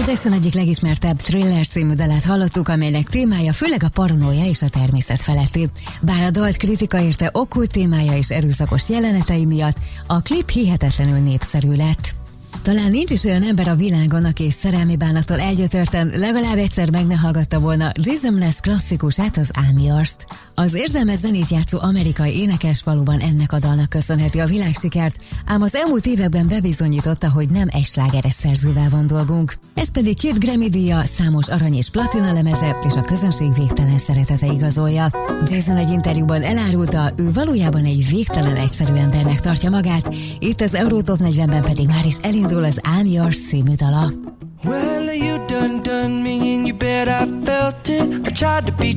Jackson egyik legismertebb Thriller című dalát hallottuk, amelynek témája főleg a paranoia és a természet feletti. Bár a dalt kritika érte okkult témája és erőszakos jelenetei miatt, a klip hihetetlenül népszerű lett. Talán nincs is olyan ember a világon, aki szerelmi bánattól elgyötörten legalább egyszer meg ne hallgatta volna Rhythmless klasszikusát, az I'm Yours-t. Az érzelmes zenét játszó amerikai énekes valóban ennek a dalnak köszönheti a világsikert, ám az elmúlt években bebizonyította, hogy nem egy slágeres szerzővel van dolgunk. Ez pedig 2 Grammy-díja, számos arany és platina lemeze és a közönség végtelen szeretete igazolja. Jason egy interjúban elárulta, ő valójában egy végtelen egyszerű embernek tartja magát, itt az Eurotop 40-ben pedig már is elindul az I'm Yours című dala. Well, you done me and you bet I felt it. I tried to be